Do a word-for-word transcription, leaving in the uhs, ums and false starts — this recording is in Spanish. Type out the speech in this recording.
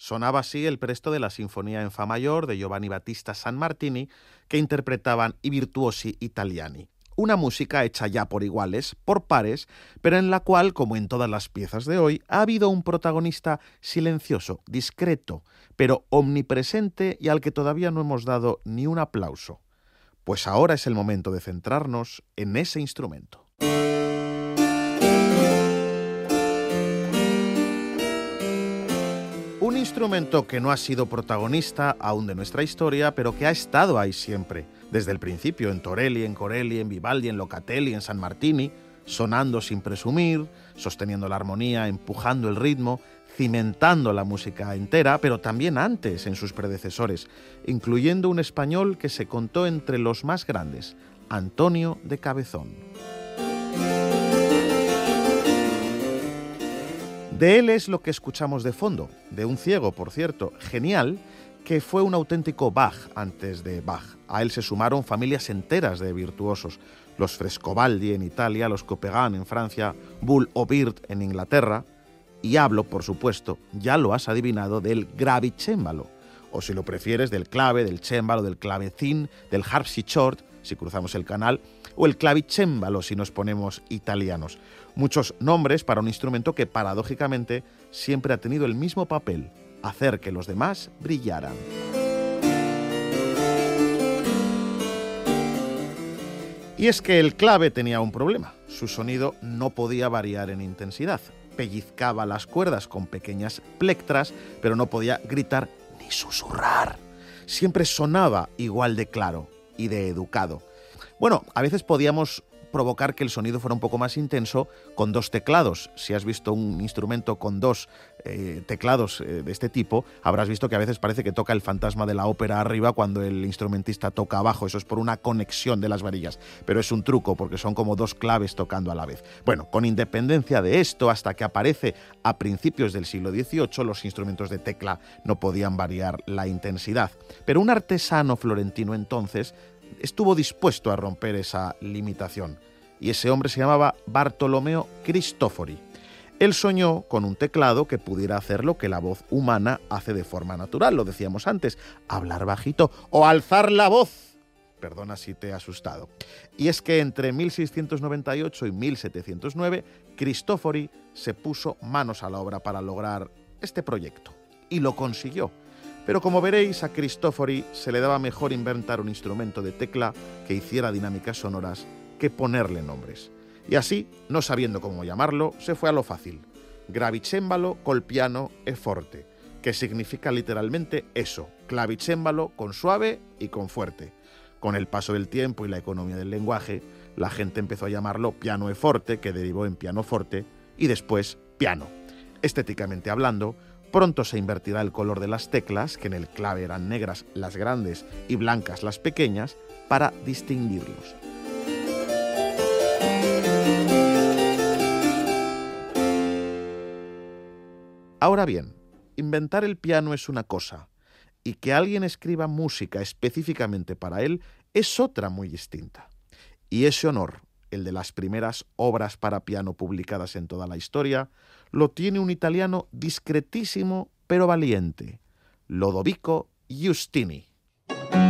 Sonaba así el presto de la Sinfonía en Fa mayor de Giovanni Battista Sammartini, que interpretaban i virtuosi italiani. Una música hecha ya por iguales, por pares, pero en la cual, como en todas las piezas de hoy, ha habido un protagonista silencioso, discreto, pero omnipresente y al que todavía no hemos dado ni un aplauso. Pues ahora es el momento de centrarnos en ese instrumento. Un instrumento que no ha sido protagonista aún de nuestra historia, pero que ha estado ahí siempre, desde el principio, en Torelli, en Corelli, en Vivaldi, en Locatelli, en Sammartini, sonando sin presumir, sosteniendo la armonía, empujando el ritmo, cimentando la música entera, pero también antes en sus predecesores, incluyendo un español que se contó entre los más grandes, Antonio de Cabezón. De él es lo que escuchamos de fondo, de un ciego, por cierto, genial, que fue un auténtico Bach antes de Bach. A él se sumaron familias enteras de virtuosos, los Frescobaldi en Italia, los Couperin en Francia, Bull o Bird en Inglaterra, y hablo, por supuesto, ya lo has adivinado, del gravicémbalo, o si lo prefieres, del clave, del cémbalo, del clavecín, del harpsichord, si cruzamos el canal, o el clavicémbalo si nos ponemos italianos. Muchos nombres para un instrumento que paradójicamente siempre ha tenido el mismo papel, hacer que los demás brillaran. Y es que el clave tenía un problema, su sonido no podía variar en intensidad, pellizcaba las cuerdas con pequeñas plectras, pero no podía gritar ni susurrar. Siempre sonaba igual de claro y de educado. Bueno, a veces podíamos provocar que el sonido fuera un poco más intenso con dos teclados. Si has visto un instrumento con dos eh, teclados eh, de este tipo, habrás visto que a veces parece que toca el fantasma de la ópera arriba cuando el instrumentista toca abajo. Eso es por una conexión de las varillas, pero es un truco porque son como dos claves tocando a la vez. Bueno, con independencia de esto, hasta que aparece a principios del siglo dieciocho, los instrumentos de tecla no podían variar la intensidad. Pero un artesano florentino entonces estuvo dispuesto a romper esa limitación, y ese hombre se llamaba Bartolomeo Cristofori. Él soñó con un teclado que pudiera hacer lo que la voz humana hace de forma natural, lo decíamos antes, hablar bajito o alzar la voz. Perdona si te he asustado. Y es que entre mil seiscientos noventa y ocho y mil setecientos nueve, Cristofori se puso manos a la obra para lograr este proyecto, y lo consiguió. Pero como veréis, a Cristofori se le daba mejor inventar un instrumento de tecla que hiciera dinámicas sonoras que ponerle nombres. Y así, no sabiendo cómo llamarlo, se fue a lo fácil. Gravicémbalo col piano e forte, que significa literalmente eso, clavicémbalo con suave y con fuerte. Con el paso del tiempo y la economía del lenguaje, la gente empezó a llamarlo piano e forte, que derivó en pianoforte, y después piano. Estéticamente hablando, pronto se invertirá el color de las teclas, que en el clave eran negras las grandes y blancas las pequeñas, para distinguirlos. Ahora bien, inventar el piano es una cosa, y que alguien escriba música específicamente para él es otra muy distinta. Y ese honor, el de las primeras obras para piano publicadas en toda la historia, lo tiene un italiano discretísimo pero valiente, Lodovico Giustini.